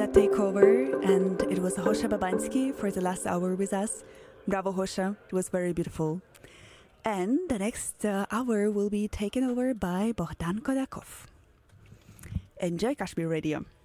That Takeover, and it was Hosha Babansky for the last hour with us. Bravo, Hosha. It was very beautiful. And the next hour will be taken over by Bohdan Kodakov. Enjoy Kashmir Radio.